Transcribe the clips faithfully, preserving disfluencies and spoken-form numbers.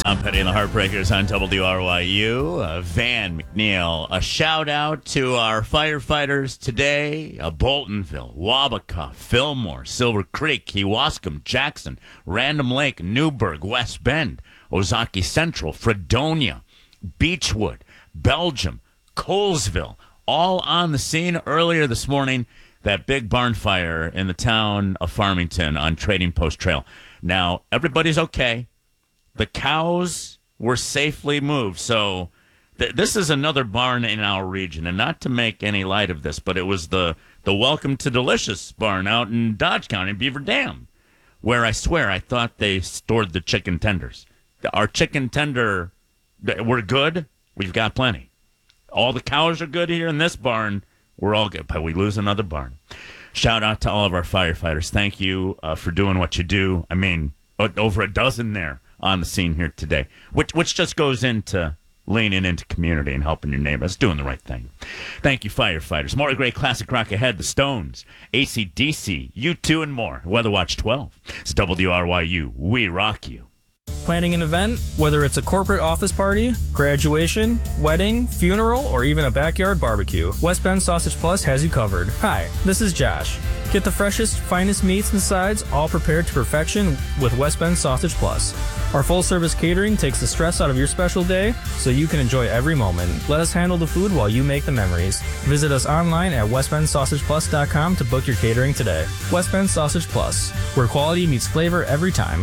I'm Petty and the Heartbreakers on W R Y U. Uh, Van McNeil, a shout out to our firefighters today. Uh, Boltonville, Wabaca, Fillmore, Silver Creek, Kewaskum, Jackson, Random Lake, Newburgh, West Bend, Ozaki Central, Fredonia, Beechwood, Belgium, Colesville, all on the scene earlier this morning. That big barn fire in the town of Farmington on Trading Post Trail. Now, everybody's okay. The cows were safely moved. So th- this is another barn in our region. And not to make any light of this, but it was the, the Welcome to Delicious barn out in Dodge County, Beaver Dam, where I swear I thought they stored the chicken tenders. Our chicken tender, we're good. We've got plenty. All the cows are good here in this barn. We're all good, but we lose another barn. Shout out to all of our firefighters. Thank you uh, for doing what you do. I mean, over a dozen there on the scene here today, which which just goes into leaning into community and helping your neighbors, doing the right thing. Thank you, firefighters. More great classic rock ahead. The Stones, A C D C, U two, and more. Weather Watch twelve. It's W R Y U. We rock you. Planning an event, whether it's a corporate office party, graduation, wedding, funeral, or even a backyard barbecue, West Bend Sausage Plus has you covered. Hi, this is Josh. Get the freshest, finest meats and sides, all prepared to perfection with West Bend Sausage Plus. Our full-service catering takes the stress out of your special day so you can enjoy every moment. Let us handle the food while you make the memories. Visit us online at west bend sausage plus dot com to book your catering today. West Bend Sausage Plus, where quality meets flavor every time.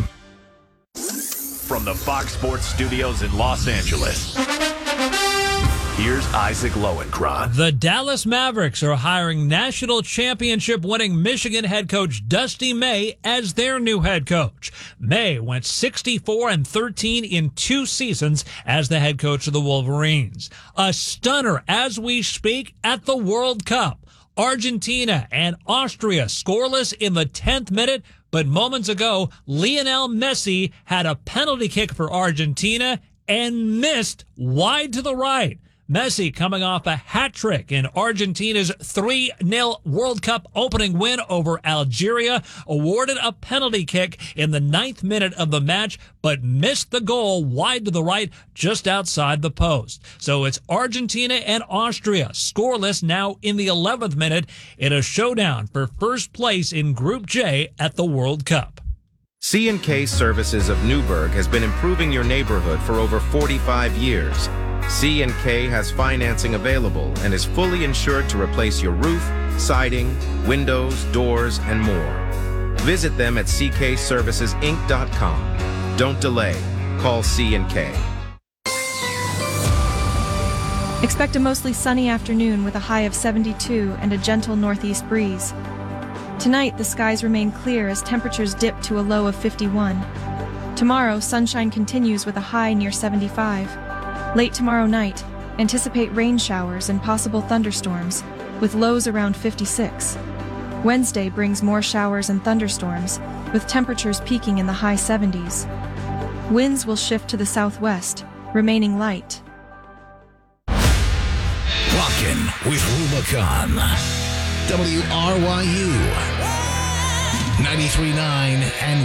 From the Fox Sports Studios in Los Angeles, here's Isaac Lowenkron. The Dallas Mavericks are hiring national championship-winning Michigan head coach Dusty May as their new head coach. May went sixty-four and thirteen in two seasons as the head coach of the Wolverines. A stunner as we speak at the World Cup. Argentina and Austria scoreless in the tenth minute. But moments ago, Lionel Messi had a penalty kick for Argentina and missed wide to the right. Messi coming off a hat trick in Argentina's three nil World Cup opening win over Algeria, awarded a penalty kick in the ninth minute of the match, but missed the goal wide to the right just outside the post. So it's Argentina and Austria scoreless now in the eleventh minute in a showdown for first place in Group J at the World Cup. C and K Services of Newburgh has been improving your neighborhood for over forty-five years. C and K has financing available and is fully insured to replace your roof, siding, windows, doors, and more. Visit them at c k services inc dot com. Don't delay. Call C and K. Expect a mostly sunny afternoon with a high of seventy-two and a gentle northeast breeze. Tonight, the skies remain clear as temperatures dip to a low of fifty-one. Tomorrow, sunshine continues with a high near seventy-five. Late tomorrow night, anticipate rain showers and possible thunderstorms, with lows around fifty-six. Wednesday brings more showers and thunderstorms, with temperatures peaking in the high seventies. Winds will shift to the southwest, remaining light. Rockin' with Rubicon. W R Y U ninety-three point nine and